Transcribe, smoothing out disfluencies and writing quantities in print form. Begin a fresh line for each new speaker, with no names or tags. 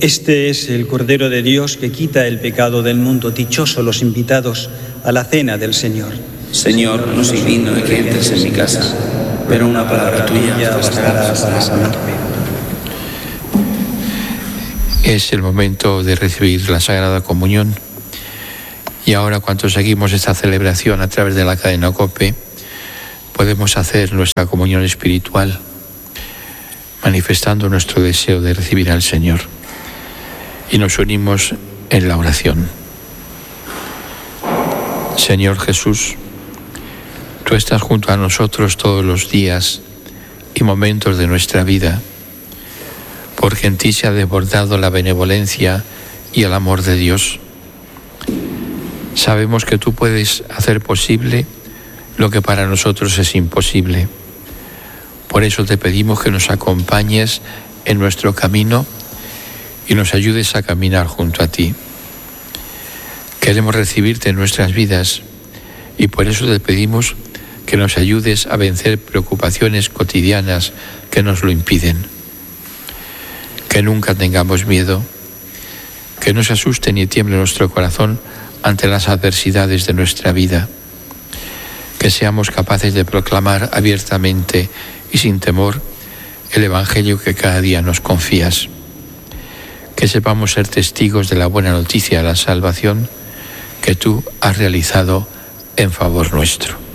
Este es el Cordero de Dios que quita el pecado del mundo. Dichosos los invitados a la cena del Señor.
Señor, no soy digno de que entres en mi casa, pero una palabra tuya bastará para sanarme.
Es el momento de recibir la Sagrada Comunión. Y ahora, cuando seguimos esta celebración a través de la cadena COPE, podemos hacer nuestra comunión espiritual, manifestando nuestro deseo de recibir al Señor. Y nos unimos en la oración. Señor Jesús, tú estás junto a nosotros todos los días y momentos de nuestra vida, porque en ti se ha desbordado la benevolencia y el amor de Dios. Sabemos que tú puedes hacer posible lo que para nosotros es imposible. Por eso te pedimos que nos acompañes en nuestro camino y nos ayudes a caminar junto a ti. Queremos recibirte en nuestras vidas y por eso te pedimos que nos ayudes a vencer preocupaciones cotidianas que nos lo impiden. Que nunca tengamos miedo, que no se asuste ni tiemble nuestro corazón ante las adversidades de nuestra vida. Que seamos capaces de proclamar abiertamente y sin temor el Evangelio que cada día nos confías. Que sepamos ser testigos de la buena noticia de la salvación que tú has realizado en favor nuestro.